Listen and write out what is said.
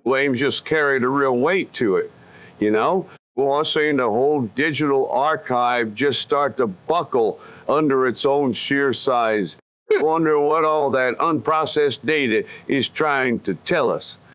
claims just carried a real weight to it, you know? Well, I'm saying the whole digital archive just start to buckle under its own sheer size. Wonder what all that unprocessed data is trying to tell us.